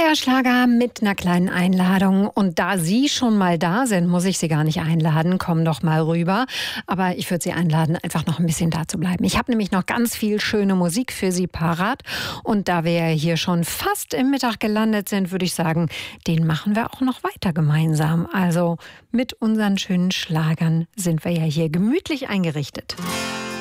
Feuerschlager mit einer kleinen Einladung. Und da Sie schon mal da sind, muss ich Sie gar nicht einladen. Kommen doch mal rüber. Aber ich würde Sie einladen, einfach noch ein bisschen da zu bleiben. Ich habe nämlich noch ganz viel schöne Musik für Sie parat. Und da wir ja hier schon fast im Mittag gelandet sind, würde ich sagen, den machen wir auch noch weiter gemeinsam. Also mit unseren schönen Schlagern sind wir ja hier gemütlich eingerichtet.